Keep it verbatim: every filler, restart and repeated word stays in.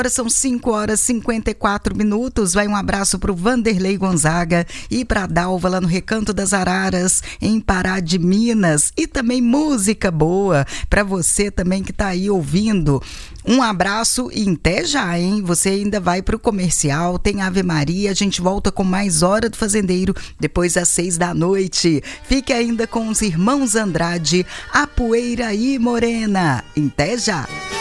São cinco horas e cinquenta e quatro minutos. Vai um abraço para o Vanderlei Gonzaga e para a Dalva lá no Recanto das Araras, em Pará de Minas. E também música boa para você também que está aí ouvindo. Um abraço e até já, hein? Você ainda vai para o comercial, tem Ave Maria. A gente volta com mais Hora do Fazendeiro depois das seis da noite. Fique ainda com os irmãos Andrade, A Poeira e Morena. Até já!